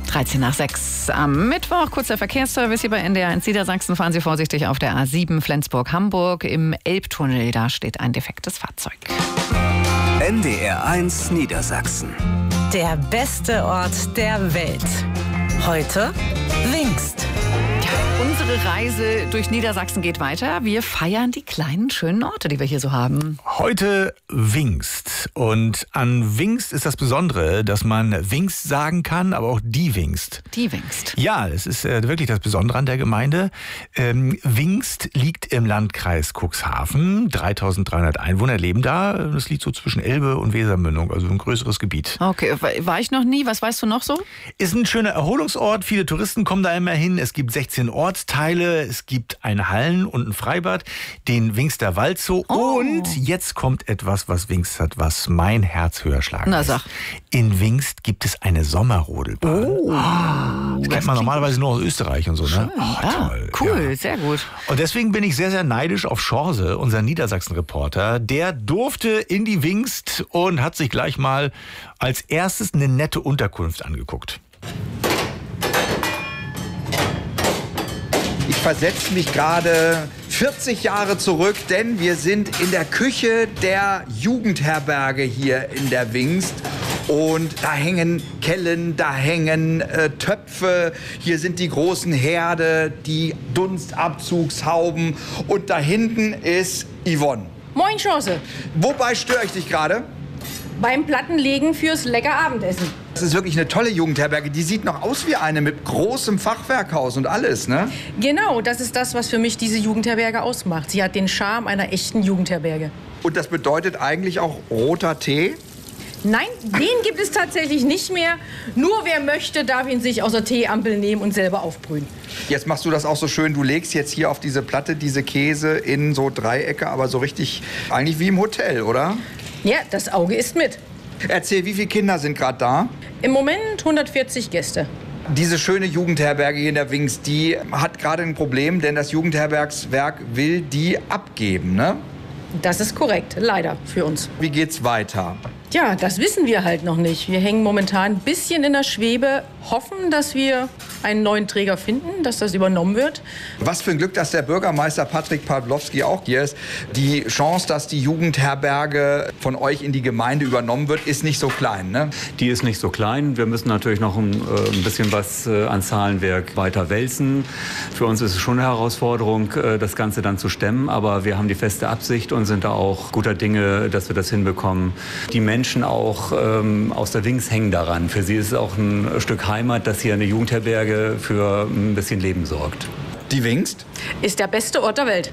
13 nach 6 am Mittwoch. Kurzer Verkehrsservice hier bei NDR1 Niedersachsen. Fahren Sie vorsichtig auf der A7 Flensburg-Hamburg. Im Elbtunnel, da steht ein defektes Fahrzeug. NDR1 Niedersachsen. Der beste Ort der Welt. Heute Wingst. Unsere Reise durch Niedersachsen geht weiter. Wir feiern die kleinen, schönen Orte, die wir hier so haben. Heute Wingst. Und an Wingst ist das Besondere, dass man Wingst sagen kann, aber auch die Wingst. Die Wingst. Ja, es ist wirklich das Besondere an der Gemeinde. Wingst liegt im Landkreis Cuxhaven. 3300 Einwohner leben da. Das liegt so zwischen Elbe und Wesermündung, also ein größeres Gebiet. Okay, war ich noch nie. Was weißt du noch so? Ist ein schöner Erholungsort. Viele Touristen kommen da immer hin. Es gibt 16 Ortsteile. Es gibt ein Hallen- und ein Freibad, den Wingster Waldzoo. Oh. Und jetzt kommt etwas, was Wingst hat, was mein Herz höher schlagen Na, lässt. sag. In Wingst gibt es eine Sommerrodelbahn. Das kennt man normalerweise nur aus Österreich und so, ne? Toll. Cool, Ja. sehr gut. Und deswegen bin ich sehr, sehr neidisch auf Schorse, unser Niedersachsen-Reporter. Der durfte in die Wingst und hat sich gleich mal als erstes eine nette Unterkunft angeguckt. Ich versetze mich gerade 40 Jahre zurück, denn wir sind in der Küche der Jugendherberge hier in der Wingst. Und da hängen Kellen, da hängen Töpfe, hier sind die großen Herde, die Dunstabzugshauben und da hinten ist Yvonne. Moin, Chance. Wobei störe ich dich gerade? Beim Plattenlegen fürs lecker Abendessen. Das ist wirklich eine tolle Jugendherberge. Die sieht noch aus wie eine mit großem Fachwerkhaus und alles, ne? Genau, das ist das, was für mich diese Jugendherberge ausmacht. Sie hat den Charme einer echten Jugendherberge. Und das bedeutet eigentlich auch roter Tee? Nein, den gibt es tatsächlich nicht mehr. Nur wer möchte, darf ihn sich aus der Teeampel nehmen und selber aufbrühen. Jetzt machst du das auch so schön. Du legst jetzt hier auf diese Platte diese Käse in so Dreiecke, aber so richtig eigentlich wie im Hotel, oder? Ja, das Auge ist mit. Erzähl, wie viele Kinder sind gerade da? Im Moment 140 Gäste. Diese schöne Jugendherberge hier in der Wingst, die hat gerade ein Problem, denn das Jugendherbergswerk will die abgeben, ne? Das ist korrekt, leider für uns. Wie geht's weiter? Tja, das wissen wir halt noch nicht. Wir hängen momentan ein bisschen in der Schwebe, hoffen, dass wir einen neuen Träger finden, dass das übernommen wird. Was für ein Glück, dass der Bürgermeister Patrick Pawlowski auch hier ist. Die Chance, dass die Jugendherberge von euch in die Gemeinde übernommen wird, ist nicht so klein, ne? Die ist nicht so klein. Wir müssen natürlich noch ein bisschen was an Zahlenwerk weiter wälzen. Für uns ist es schon eine Herausforderung, das Ganze dann zu stemmen. Aber wir haben die feste Absicht und sind da auch guter Dinge, dass wir das hinbekommen. Die Menschen auch aus der Wings hängen daran. Für sie ist es auch ein Stück Heimat, dass hier eine Jugendherberge für ein bisschen Leben sorgt. Die Wingst? Ist der beste Ort der Welt.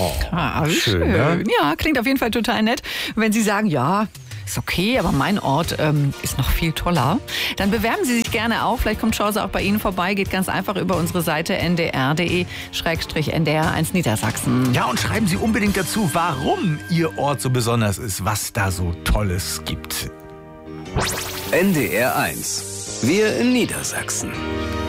Wie schön. ne? Ja, klingt auf jeden Fall total nett. Wenn Sie sagen, ja, ist okay, aber mein Ort ist noch viel toller, dann bewerben Sie sich gerne auf. Vielleicht kommt Chance auch bei Ihnen vorbei. Geht ganz einfach über unsere Seite ndr.de/NDR1 Niedersachsen. Ja, und schreiben Sie unbedingt dazu, warum Ihr Ort so besonders ist, was da so Tolles gibt. NDR1. Wir in Niedersachsen.